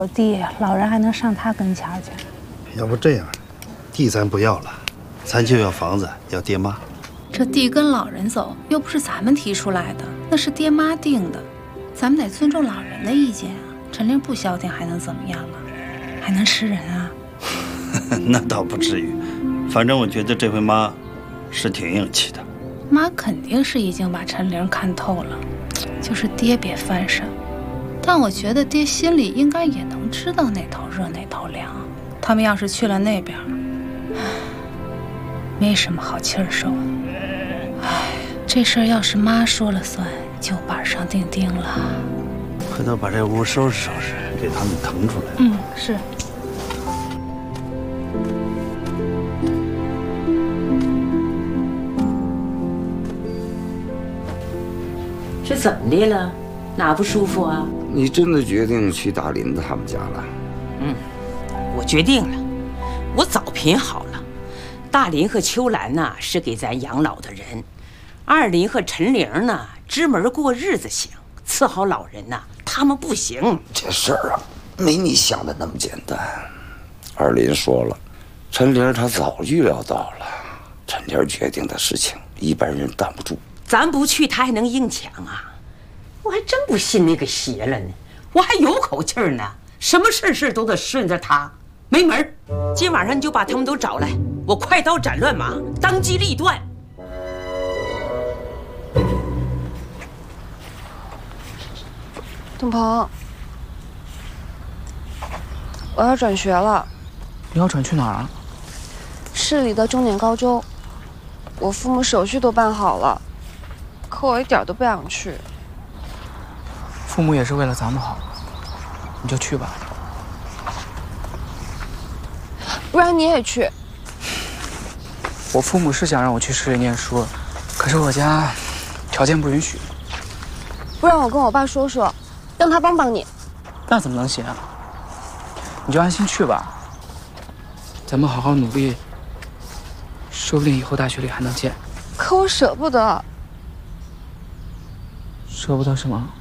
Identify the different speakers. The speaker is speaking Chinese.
Speaker 1: 我弟老人还能上他跟前去。
Speaker 2: 要不这样，地咱不要了，咱就要房子，要爹妈。
Speaker 1: 这地跟老人走，又不是咱们提出来的，那是爹妈定的，咱们得尊重老人的意见啊。陈玲不消停还能怎么样啊？还能吃人啊？
Speaker 2: 那倒不至于，反正我觉得这回妈是挺硬气的。
Speaker 1: 妈肯定是已经把陈玲看透了，就是爹别翻身。但我觉得爹心里应该也能知道哪头热哪头凉。他们要是去了那边，没什么好气儿受。唉，这事儿要是妈说了算，就板上钉钉了。
Speaker 2: 回头把这屋收拾收拾，给他们腾出来。
Speaker 1: 嗯，是。
Speaker 3: 这怎么的了？哪不舒服啊？
Speaker 4: 你真的决定去大林子他们家了？
Speaker 3: 嗯，我决定了，我早品好了。大林和秋兰呐是给咱养老的人，二林和陈玲呢支门过日子行，伺候老人呐他们不行。
Speaker 4: 这事儿啊，没你想的那么简单。二林说了，陈玲她早预料到了，陈玲决定的事情一般人挡不住。
Speaker 3: 咱不去，他还能硬抢啊？我还真不信那个邪了呢，我还有口气儿呢。什么事都得顺着他，没门儿。今晚上你就把他们都找来，我快刀斩乱麻，当机立断。
Speaker 5: 董鹏，我要转学了。
Speaker 6: 你要转去哪儿啊？
Speaker 5: 市里的重点高中，我父母手续都办好了，可我一点都不想去。
Speaker 6: 父母也是为了咱们好，你就去吧。
Speaker 5: 不然你也去。
Speaker 6: 我父母是想让我去市里念书，可是我家条件不允许。
Speaker 5: 不然我跟我爸说说，让他帮帮你。
Speaker 6: 那怎么能行啊？你就安心去吧，咱们好好努力，说不定以后大学里还能见。
Speaker 5: 可我舍不得。
Speaker 6: 舍不得什么？